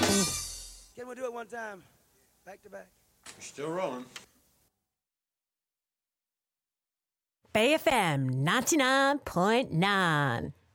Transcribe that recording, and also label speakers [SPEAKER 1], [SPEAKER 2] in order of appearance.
[SPEAKER 1] Can we do it one time? Back to back.
[SPEAKER 2] You're still rolling.
[SPEAKER 3] Bay FM 99.9